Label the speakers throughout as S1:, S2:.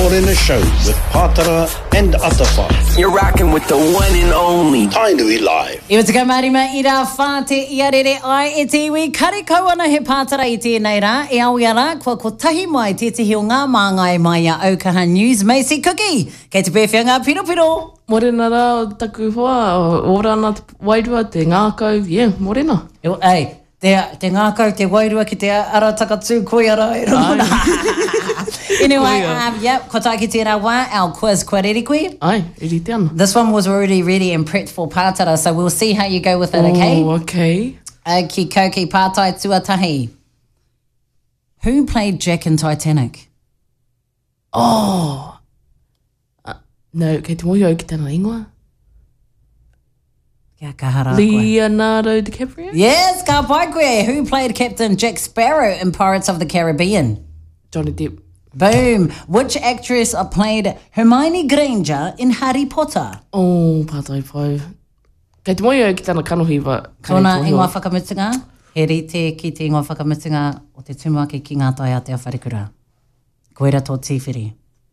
S1: Morena Show with Pātara and Atawha.
S2: You're rocking with the one and only
S1: Tainui Live.
S3: Iwa te kamarima I rā whā te iarere ai e te iwi kare kauana he pātara I tēnei rā. E au ia rā, kua ko tahi mai te te hio ngā māngai mai a Aukaha News. Macy Cookie, kei te pēwhianga piro piro.
S4: Morena rā o taku hoa, o rāna wairua, te ngākau, morena.
S3: Ei, te ngākau, te wairua ki te ara takatū koi ara e rona. Anyway, ko tai ki tērā wā, our quiz kua rere koe.
S4: Ai, riri te ana.
S3: This one was already ready and prepped for pātara, so we'll see how you go with it, okay?
S4: Oh, okay.
S3: Ki koki pātai tuatahi. Who played Jack in Titanic?
S4: Oh. No, kei te mohi au ki tēnā ingoa.
S3: Kia kahara koe.
S4: Leonardo DiCaprio?
S3: Yes, ka pai koe. Who played Captain Jack Sparrow in Pirates of the Caribbean?
S4: Johnny Depp.
S3: Boom. Which actress played Hermione Granger in Harry Potter?
S4: Oh, pātai pai. Kei te mohi au ki tēnā kanohiwa.
S3: Tōna ingoa whakamutunga. He rite ki te ingoa whakamutunga o te tumaki ki ngā tai a te awharikura. Koera tō tīwhiri.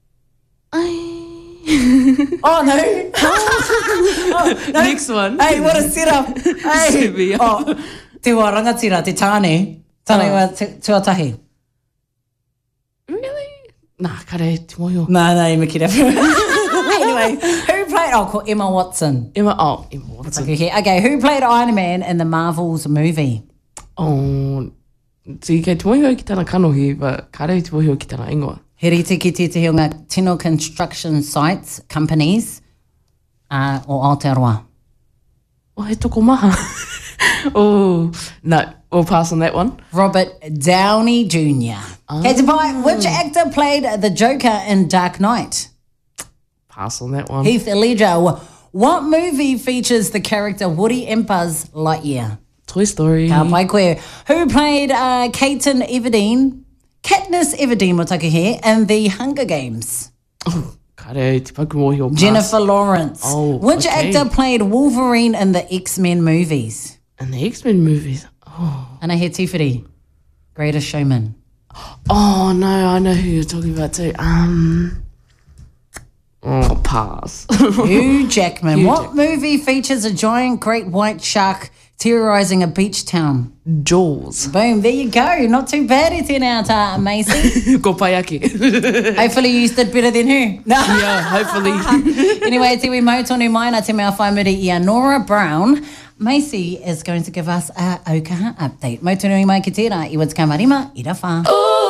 S3: Oh, no. Oh, no.
S4: Next one.
S3: Hey, what a setup. Hey. Te wā rangatira, te tāne. Tāne wā tuatahi.
S4: Really? Nah, kare, te mohi o.
S3: No, ima kira. Anyway, who played... Oh, called Emma Watson.
S4: Emma Watson.
S3: Okay, who played Iron Man in the Marvels movie?
S4: Oh, kei te mohi au ki tēnā kanohiwa, kare te mohi au ki tēnā ingoa.
S3: He rite ki te hionga tino construction sites, companies, o Aotearoa.
S4: Oh, he toko maha. Oh, no, we'll pass on that one.
S3: Robert Downey Jr. Kei te pai, which actor played the Joker in Dark Knight?
S4: Pass on that one.
S3: Heath Ledger. What movie features the character Woody and Buzz Lightyear?
S4: Toy Story.
S3: Ka pai koe. Who played Katniss Everdeen, mo taku he, in the Hunger Games?
S4: Oh, kare, te paku mohi o pass.
S3: Jennifer Lawrence.
S4: Oh,
S3: which
S4: okay.
S3: actor played Wolverine in the X-Men movies?
S4: And the X-Men movies. Oh.
S3: Ana he tīwhiri. Greatest Showman.
S4: Oh, no, I know who you're talking about too. Oh, pass.
S3: Hugh Jackman.
S4: Hugh
S3: What movie features a giant great white shark terrorising a beach town?
S4: Jaws.
S3: Boom, there you go. Not too bad e tēnā tā, Macy.
S4: Ko pai ake.
S3: Hopefully you did better than her.
S4: Yeah, hopefully.
S3: Anyway, te wi mautonu mai na te mea whai muri I a Nora Brown. Macy is going to give us a Aukaha update. Mautonu mai ki tērā, I wats kamarima, I ra whā.